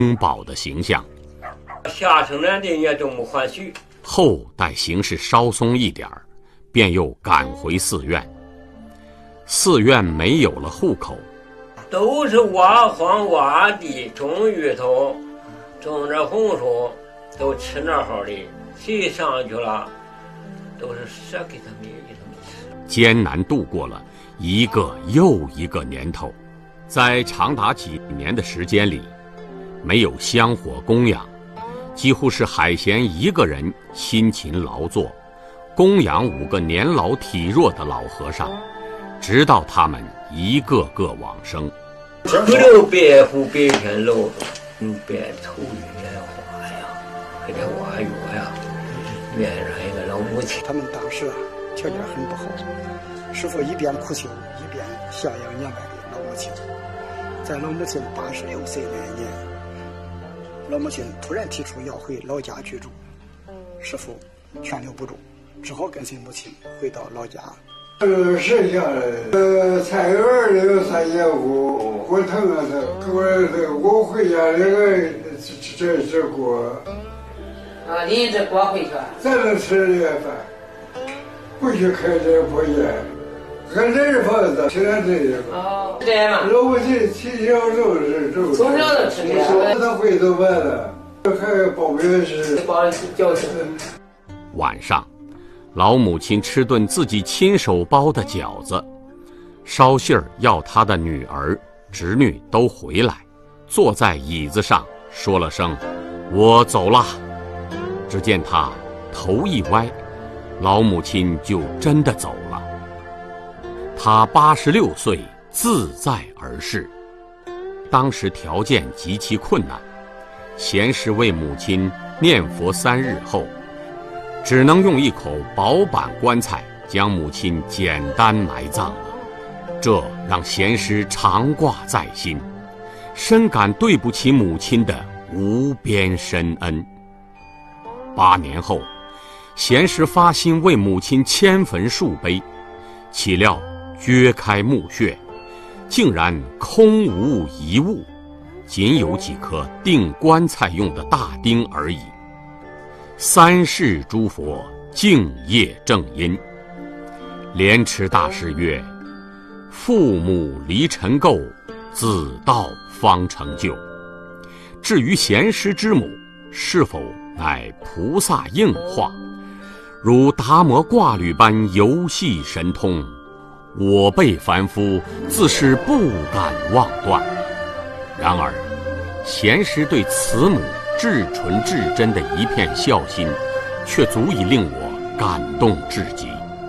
珍宝的形象。 下城人的也都没还许。 后待形势稍松一点儿，便又赶回寺院。寺院没有了户口， 都是挖荒挖地种芋头，种着红薯，都吃那好的。谁上去了，都是舍给他们吃。 艰难度过了一个又一个年头，在长达几年的时间里，没有香火供养，几乎是海贤一个人辛勤劳作，供养5个年老体弱的老和尚，直到他们一个个往生。 不留白虎白天露着，白头月花呀，还得挖药呀，面上一个老母亲。 他们当时条件很不好，师父一边苦求，一边孝养年迈的老母亲。在老母亲86岁那年，老母亲突然提出要回老家居住，师父劝留不住，只好跟随母亲回到老家。 剩下的菜园里有3节骨，我疼啊疼，我回家那个这锅啊，拎着锅回去， 咱能吃点饭，不去开这破烟，俺这是房子，现在这个哦，这样嘛， 老母亲从小就是从小就吃这个， 他回头完了，还包月是包饺子。 晚上，老母亲吃顿自己亲手包的饺子，捎信儿要她的女儿、侄女都回来，坐在椅子上说了声“我走了”。只见她头一歪，老母亲就真的走了。她86岁，自在而逝。当时条件极其困难，贤师为母亲念佛3日后，只能用一口薄板棺材将母亲简单埋葬了。这让贤师常挂在心，深感对不起母亲的无边深恩。8年后，贤师发心为母亲迁坟树碑，岂料掘开墓穴，竟然空无一物，仅有几颗钉棺材用的大钉而已。3世诸佛敬业正因。莲池大师曰：父母离尘垢，子道方成就。至于贤师之母是否乃菩萨应化，如达摩挂履般游戏神通，我辈凡夫自是不敢妄断。然而贤师对慈母至纯至真的一片孝心，却足以令我感动至极。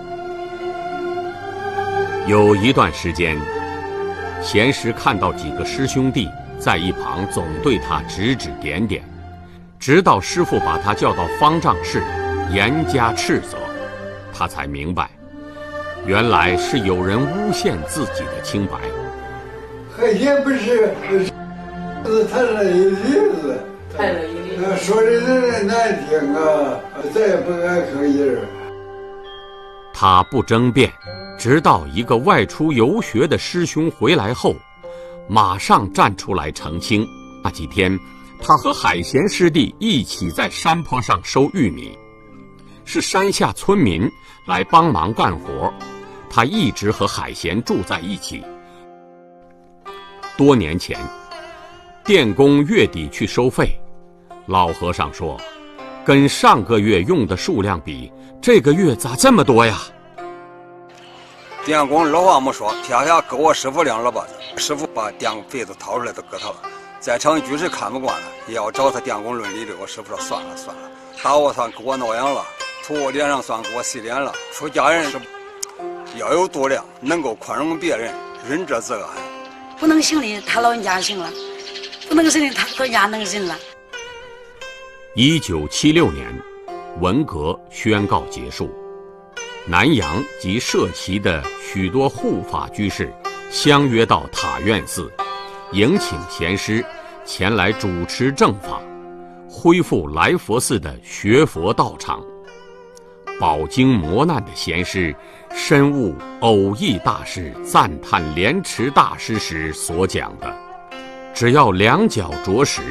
有一段时间，贤师看到几个师兄弟在一旁总对他指指点点，直到师父把他叫到方丈室严加斥责，他才明白，原来是有人诬陷自己的清白。 海鲜不是谈了一例子，说的人难听啊，再也不敢吭音。 他不争辩，直到一个外出游学的师兄回来后，马上站出来澄清。那几天，他和海贤师弟一起在山坡上收玉米，是山下村民来帮忙干活，他一直和海贤住在一起。多年前，电工月底去收费，老和尚说，跟上个月用的数量比，这个月咋这么多呀？ 电工老话没说，天下搁我师傅两老把子，师傅把电费都掏出来都给他了。在场居士看不惯了，也要找他电工论理的。我师傅说算了，打我算给我挠痒了，吐我脸上算给我洗脸了。出家人是要有度量，能够宽容别人，仁者自安。 不能行的他老人家行了，不能行的他老人家能行了。 1976年，文革宣告结束，南阳及社旗的许多护法居士相约到塔院寺，迎请贤师前来主持正法，恢复来佛寺的学佛道场。饱经磨难的贤师深悟偶益大师赞叹莲池大师时所讲的，只要两脚着实，